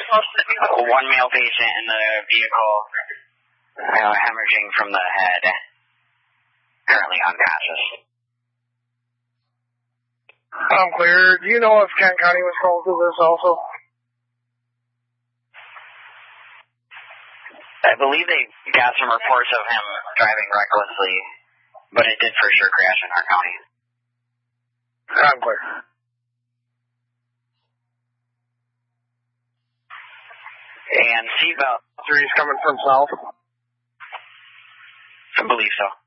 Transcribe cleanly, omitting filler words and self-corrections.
One male patient in the vehicle, hemorrhaging from the head, currently unconscious. I'm clear. Do you know if Kent County was called to this also? I believe they got some reports of him driving recklessly, but it did for sure crash in our county. I'm clear. And seatbelt. 3's coming from south? I believe so.